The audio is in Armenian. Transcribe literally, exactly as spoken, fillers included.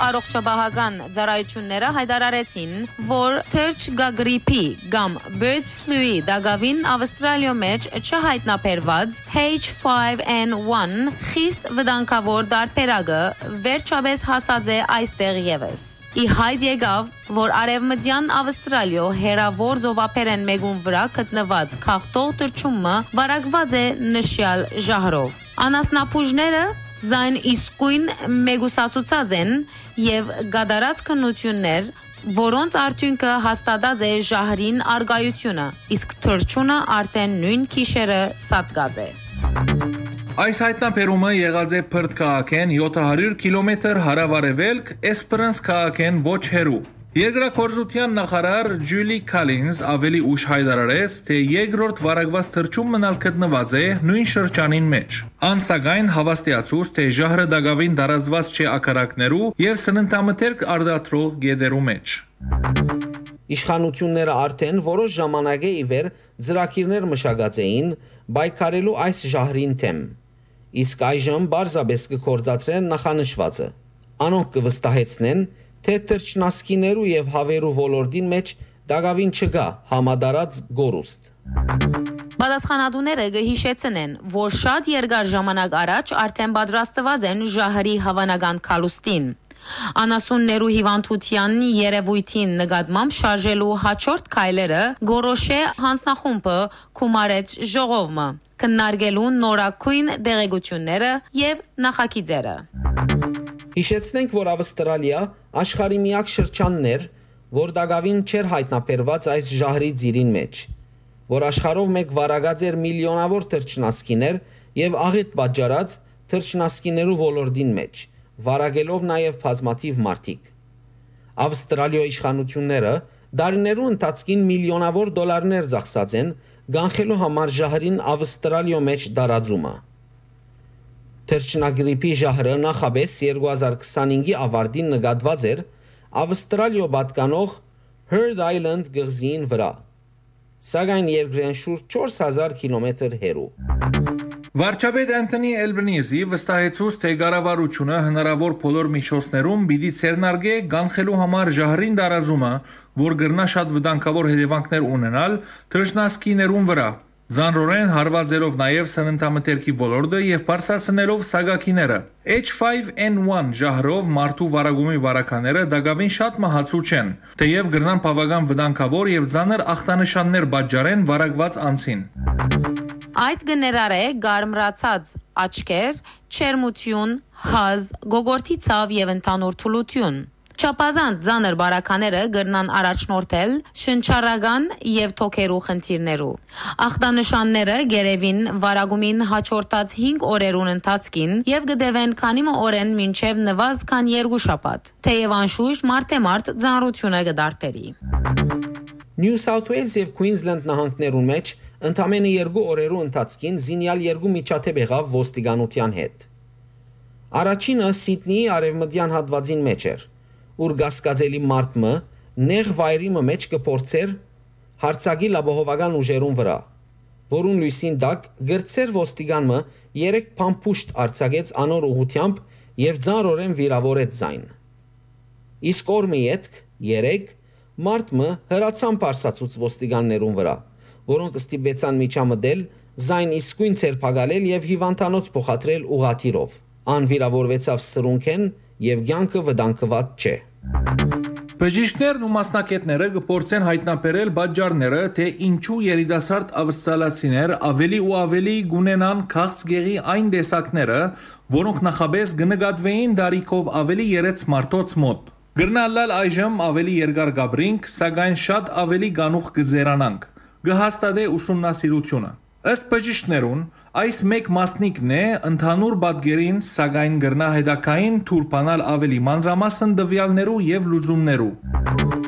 առողջապահական ծառայությունները հայտարարեցին, որ թռչկագրիպի կամ bird flu-ի դակավին Ավստրալիա մեջ չհայտնաբերված H five N one խիստ վտանգավոր տարբերակը վերջապես հասած է այստեղ ևս։ Ի հայտ եկավ, որ արևմտյան Ավստրալիա հերավոր ծովափերեն մեկուն վրա գտնված քաղտող թռչումը վարակված է նշյալ ժահրով։ Անասնապուժները զայն իսկույն մեգուսացուցած են եւ գադարած քննություններ, որոնց արդյունքը հաստատած է ժահրին արգայությունը, իսկ թռչունը արդեն նույն քիշերը սատկած է։ Այս հայտնաբերումը եղած է Perth քաղաքեն յոթ հարյուր կիլոմետր հարավ-արևելք, Esperance քաղաքեն ոչ հեռու։ Երկրագործության նախարար Ջուլի Քալինզ ավելի ուշ հայտարարեց, թե երկրորդ վարակված թռչուն մնալ գտնված է նույն շրջանին մեջ։ Ան սակայն հավաստիացուց, թե ժահրը դակավին տարածված չէ ակարակներու եւ սննդամթերք արտադրող գետերու մեջ։ Իշխանությունները արդեն որոշ ժամանակ է ի վեր ծրագիրներ մշակած էին բայկարելու այս ժահրին թեմ։ Իսկ այժմ բարձրապես կկործածեն նախանշվածը։ Անոնք կվստահեցնեն, թե թռչնասկիներու եւ հավերու ոլորտին մեջ դակավին չկա համադարած գորուստ։ Պատասխանատուները կհիշեցնեն, որ շատ երկար ժամանակ առաջ արդեն պատրաստված են ժահրի հավանական քալուստին։ Անասուններու հիվանդության երևույթին նկատմամբ շարժելու հաջորդ քայլերը գորոշե հանձնախումբը կումարեց ժողովը, քննարկելու նորակույն դեղեցությունները եւ նախագիծերը։ Հիշեցնենք, որ Ավստրալիա աշխարհի միակ շրջանն էր, որ դակավին չէր հայտնաբերված այս ժահրի ծիրին մեջ, որ աշխարհով մեկ վարակած էր միլիոնավոր թռչնասկիներ եւ աղիտ պատճառած թռչնասկիներու ոլորտին մեջ, վարակելով նաեւ բազմաթիվ մարդիկ։ Ավստրալիա իշխանությունները դարիներու ընթացքին միլիոնավոր դոլարներ ծախսած են գանխելու համար ժահրին Ավստրալիա մեջ տարածումը։ Թռչնագրիպի ժահրը նախաբես երկու հազար քսանհինգի ավարտին նկատված էր Ավստրալիա պատկանող Heard Island գղզին վրա, սակայն երկրեն շուրջ չորս հազար կիլոմետր հեռու։ Վարչապետ Անթոնի Էլբենիզի վստահեցուց, թե կառավարությունը հնարավոր բոլոր միջոցներում պիտի ցերնարգե կանխելու համար ժահրին տարածումը, որ կրնա շատ վտանգավոր հետևանքներ ունենալ թռչնասկիներուն վրա, Ձանրորեն հարվածելով նաև սննդամթերքի ոլորտը եւ բարձրացնելով սագակիները։ H five N one ժահրով մարդու վարակումի վարականները դակավին շատ մահացու չեն, թեև գրնան բավական վտանգավոր եւ ծանր ախտանշաններ պատճառեն վարակված անձին։ Այդ գներարե գարմրացած աչքեր, չերմություն, հազ, գոգորտի ցավ եւ ընդհանուր թուլություն։ Չափազանց ծանր բարակաները կրնան առաջնորդել շնչառական եւ թոքերու խնդիրներու։ Ախտանշանները գերևին վարակումին հաջորդած հինգ օրերուն ընթացքին եւ կդեվեն քանի օրեն մինչեւ նվազ քան երկու շաբաթ։ Թեև անշուշտ մարտեմարտ ծանրությունը կդարբերի։ New South Wales եւ Queensland նահանգներուն մեջ ընդամենը երկու օրերու ընթացքին զինյալ երկու միջադեպ եղավ ոստիկանության հետ։ Առաջինը Սիդնեի արևմտյան հատվածին մեջ էր, ուր գասկածելի մարդը նեղ վայրի մեջ կփորձեր հարցակի լաբողովական ուժերուն վրա, որուն լույսին տակ գրծեր ոստիգանը երեք փամփուշտ արձակեց անոր ուղությամբ եւ ծանրորեն վիրավորեց զայն։ Իսկ օրմի ետք երեք մարդը հրացան պարսացուց ոստիգաններուն վրա, որոնք ստիպեցան միջամտել զայն իսկույն ցերփակալել եւ հիվանդանոց փոխադրել ուղաթիրով։ Ան վիրավորվեցավ սրունքեն եւ կյանքը վտանգված չէ։ Բժիշկներն ու մասնակիցները կփորձեն հայտնաբերել պատճառները, թե ինչու երիտասարդ ավստրալացիներ ավելի ու ավելի գունենան քաղցկեղի այն տեսակները, որոնք նախաբես կնկատվեին դարիքով ավելի երեց մարդոց մոտ։ Գրնալալ այժմ ավելի երկար գաբրինք, սակայն շատ ավելի գանուխ կձերանանք, կհաստատե ուսումնասիրությունը։ Ըստ բժիշկներուն, այս մեկ մասնիկն է ընդհանուր պատկերին, սակայն գրնա հետակային թուրբանալ ավելի մանրամասն տվյալներու եւ լուծումներու։